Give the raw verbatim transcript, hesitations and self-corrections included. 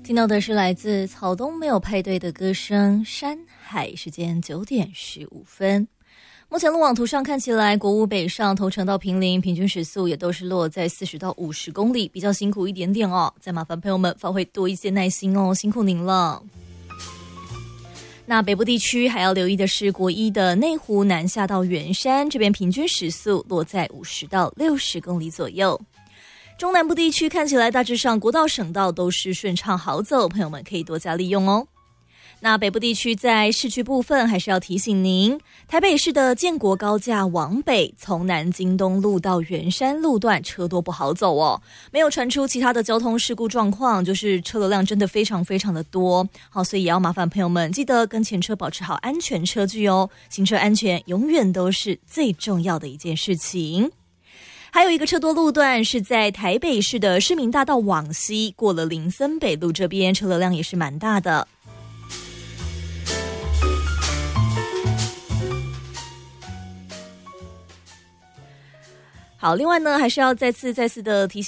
听到的是来自草东没有派对的歌声山海，时间九点十五分。目前路网图上看起来，国五北上头城到坪林平均时速也都是落在四十到五十公里，比较辛苦一点点哦，再麻烦朋友们发挥多一些耐心哦，辛苦您了。那北部地区还要留意的是，国一的内湖南下到圆山这边平均时速落在五十到六十公里左右。中南部地区看起来大致上国道省道都是顺畅好走，朋友们可以多加利用哦。那北部地区在市区部分还是要提醒您，台北市的建国高架往北，从南京东路到圆山路段车多不好走哦，没有传出其他的交通事故状况，就是车流量真的非常非常的多，好，所以也要麻烦朋友们记得跟前车保持好安全车距哦，行车安全永远都是最重要的一件事情。还有一个车多路段是在台北市的市民大道往西，过了林森北路这边，车流量也是蛮大的。好，另外呢，还是要再次再次的提醒